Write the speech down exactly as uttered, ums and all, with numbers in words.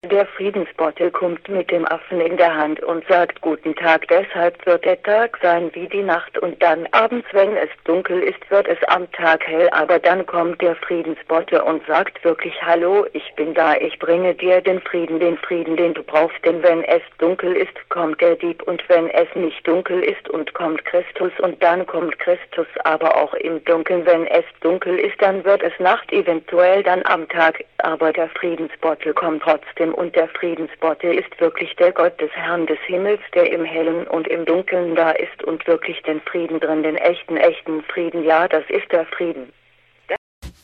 Der Friedensbottel kommt mit dem Affen in der Hand und sagt Guten Tag, deshalb wird der Tag sein wie die Nacht und dann abends, wenn es dunkel ist, wird es am Tag hell, aber dann kommt der Friedensbottel und sagt wirklich Hallo, ich bin da, ich bringe dir den Frieden, den Frieden, den du brauchst, denn wenn es dunkel ist, kommt der Dieb und wenn es nicht dunkel ist und kommt Christus und dann kommt Christus, aber auch im Dunkeln, wenn es dunkel ist, dann wird es Nacht, eventuell dann am Tag, aber der Friedensbottel kommt trotzdem. Und der Friedensbottel ist wirklich der Gott des Herrn des Himmels, der im Hellen und im Dunkeln da ist und wirklich den Frieden drin, den echten, echten Frieden, ja, das ist der Frieden.